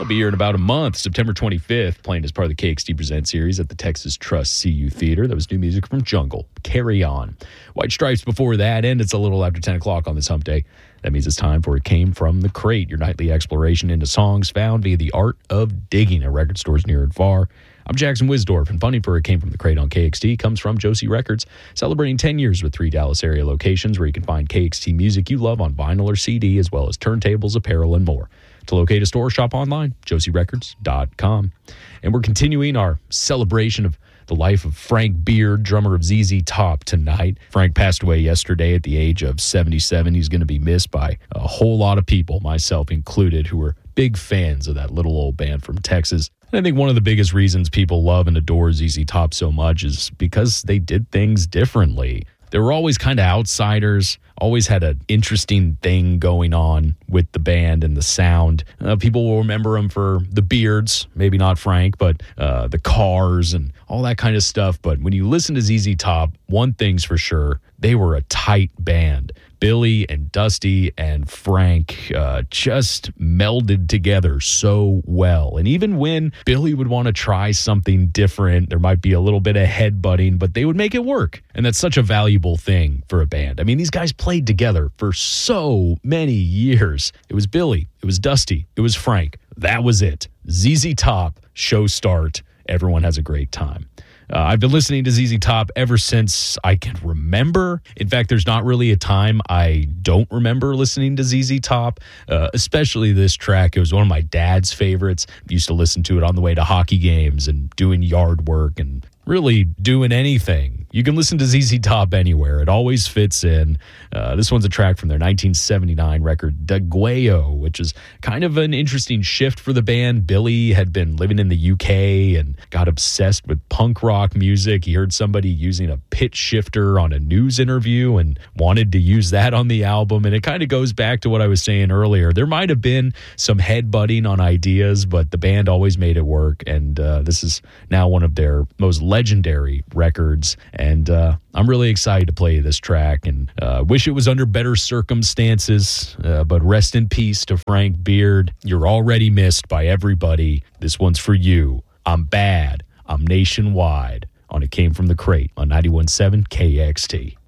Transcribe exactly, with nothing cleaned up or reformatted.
I'll be here in about a month, September twenty-fifth, playing as part of the K X T Present series at the Texas Trust C U Theater. That was new music from Jungle. Carry On. White Stripes before that, and it's a little after ten o'clock on this hump day. That means it's time for It Came From the Crate, your nightly exploration into songs found via the art of digging at record stores near and far. I'm Jackson Wisdorf, and funding for It Came From the Crate on K X T comes from Josie Records, celebrating ten years with three Dallas area locations where you can find K X T music you love on vinyl or C D, as well as turntables, apparel, and more. To locate a store, shop online, josie records dot com. And we're continuing our celebration of the life of Frank Beard, drummer of Z Z Top, tonight. Frank passed away yesterday at the age of seventy-seven. He's going to be missed by a whole lot of people, myself included, who were big fans of that little old band from Texas. And I think one of the biggest reasons people love and adore Z Z Top so much is because they did things differently. They were always kind of outsiders, always had an interesting thing going on with the band and the sound. Uh, people will remember them for the beards, maybe not Frank, but uh, the cars and all that kind of stuff. But when you listen to Z Z Top, one thing's for sure, they were a tight band. Billy and Dusty and Frank uh, just melded together so well. And even when Billy would want to try something different, there might be a little bit of headbutting, but they would make it work. And that's such a valuable thing for a band. I mean, these guys played together for so many years. It was Billy, it was Dusty, it was Frank. That was it. Z Z Top, show start. Everyone has a great time. Uh, I've been listening to Z Z Top ever since I can remember. In fact, there's not really a time I don't remember listening to Z Z Top, uh, especially this track. It was one of my dad's favorites. I used to listen to it on the way to hockey games and doing yard work and really doing anything. You can listen to Z Z Top anywhere. It always fits in. Uh, this one's a track from their nineteen seventy-nine record, Daguayo, which is kind of an interesting shift for the band. Billy had been living in the U K and got obsessed with punk rock music. He heard somebody using a pitch shifter on a news interview and wanted to use that on the album. And it kind of goes back to what I was saying earlier. There might have been some headbutting on ideas, but the band always made it work. And uh, this is now one of their most legendary records. And uh, I'm really excited to play this track and uh, wish it was under better circumstances. Uh, but rest in peace to Frank Beard. You're already missed by everybody. This one's for you. I'm bad. I'm nationwide. On It Came From the Crate on ninety-one point seven K X T.